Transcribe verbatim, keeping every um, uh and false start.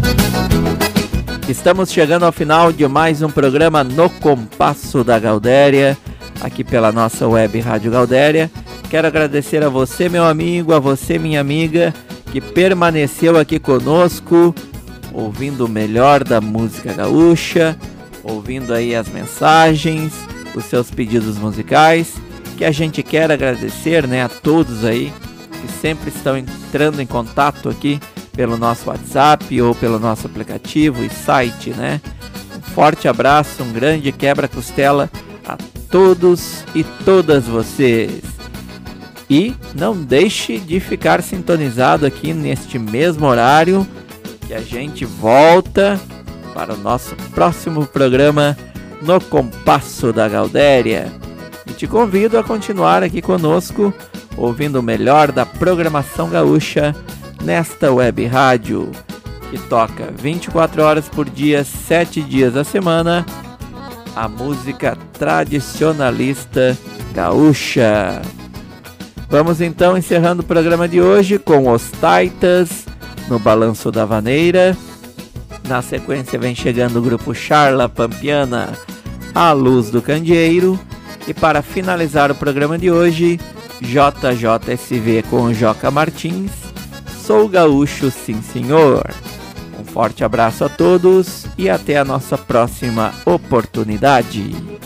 Estamos chegando ao final de mais um programa No Compasso da Gaudéria, aqui pela nossa web Rádio Gaudéria. Quero agradecer a você, meu amigo, a você, minha amiga, que permaneceu aqui conosco, ouvindo o melhor da música gaúcha, ouvindo aí as mensagens, os seus pedidos musicais, que a gente quer agradecer, né, a todos aí que sempre estão entrando em contato aqui pelo nosso WhatsApp ou pelo nosso aplicativo e site, né? Um forte abraço, um grande quebra-costela a todos e todas vocês. E não deixe de ficar sintonizado aqui neste mesmo horário, que a gente volta para o nosso próximo programa No Compasso da Gaudéria. E te convido a continuar aqui conosco, ouvindo o melhor da programação gaúcha nesta web rádio, que toca vinte e quatro horas por dia, sete dias da semana, a música tradicionalista gaúcha. Vamos então encerrando o programa de hoje com Os Taitas, no Balanço da Vaneira. Na sequência vem chegando o grupo Charla Pampiana, A Luz do Candeeiro. E para finalizar o programa de hoje, J J S V com o Joca Martins, Sou Gaúcho Sim Senhor. Um forte abraço a todos e até a nossa próxima oportunidade.